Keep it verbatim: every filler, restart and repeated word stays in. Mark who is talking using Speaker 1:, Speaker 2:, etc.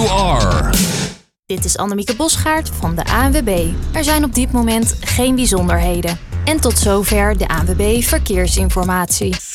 Speaker 1: you are.
Speaker 2: Dit is Annemieke Bosgaard van de A N W B. Er zijn op dit moment geen bijzonderheden. En tot zover de A N W B Verkeersinformatie.